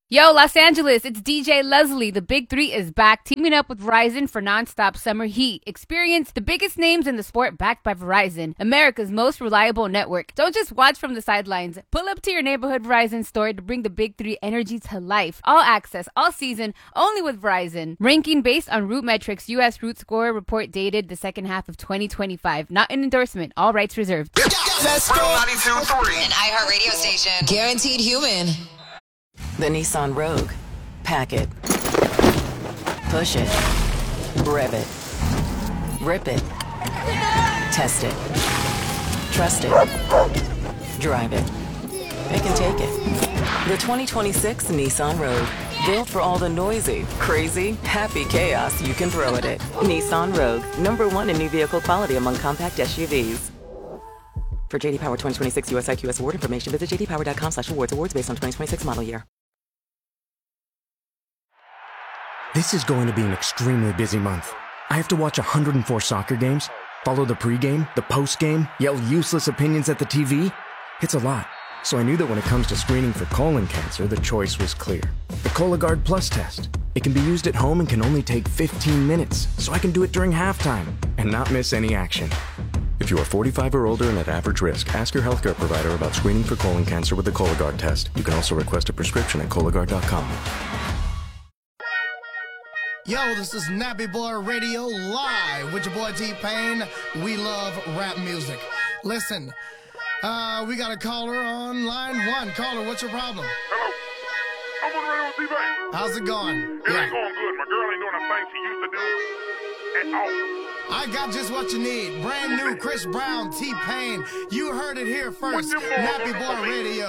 Yo, Los Angeles, it's DJ Leslie. The Big Three is back, teaming up with Verizon for nonstop summer heat. Experience the biggest names in the sport backed by Verizon, America's most reliable network. Don't just watch from the sidelines. Pull up to your neighborhood Verizon store to bring the Big Three energy to life. All access, all season, only with Verizon. Ranking based on Root Metrics U.S. Root Score report dated the second half of 2025. Not an endorsement. All rights reserved. Let's go. 92.3. An iHeartRadio station. Guaranteed human. The Nissan Rogue. Pack it. Push it. Rev it. Rip it. Test it. Trust it. Drive it. It can take it. The 2026 Nissan Rogue. Built for all the noisy, crazy, happy chaos you can throw at it. Nissan Rogue. #1 in new vehicle quality among compact SUVs. For JD Power 2026 US IQS award information, visit jdpower.com/awards. Awards based on 2026 model year. This is going to be an extremely busy month. I have to watch 104 soccer games, follow the pregame, the postgame, yell useless opinions at the TV. It's a lot. So I knew that when it comes to screening for colon cancer, the choice was clear. The Cologuard Plus test. It can be used at home and can only take 15 minutes, so I can do it during halftime and not miss any action. If you are 45 or older and at average risk, ask your healthcare provider about screening for colon cancer with the Cologuard test. You can also request a prescription at Cologuard.com. Yo, this is Nappy Boy Radio live with your boy T-Pain. We love rap music. Listen, we got a caller on line 1. Caller, what's your problem? Hello. I'm on the radio with T-Pain. How's it going? It ain't going good. My girl ain't doing the thing she used to do at all. I got just what you need. Brand new Chris Brown, T-Pain. You heard it here first. Nappy Boy Radio.